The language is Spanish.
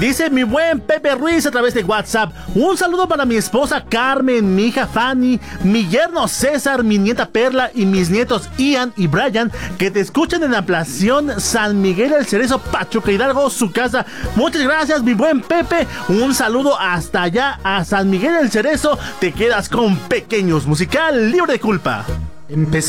Dice mi buen Pepe Ruiz a través de WhatsApp: un saludo para mi esposa Carmen, mi hija Fanny, mi yerno César, mi nieta Perla y mis nietos Ian y Brian, que te escuchan en la Ampliación San Miguel El Cerezo, Pachuca Hidalgo, su casa. Muchas gracias, mi buen Pepe. Un saludo hasta allá a San Miguel El Cerezo. Te quedas con Pequeños Musical, libre de culpa. Empezó